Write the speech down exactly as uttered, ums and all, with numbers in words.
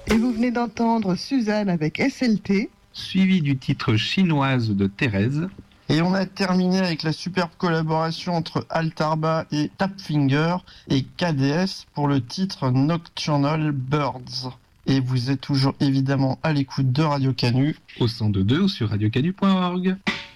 Et vous venez d'entendre Suzanne avec S L T. Suivi du titre Chinoise de Thérèse. Et on a terminé avec la superbe collaboration entre Altarba et Tapfinger et K D S pour le titre Nocturnal Birds. Et vous êtes toujours évidemment à l'écoute de Radio Canu au cent deux virgule deux ou sur radio canu point org.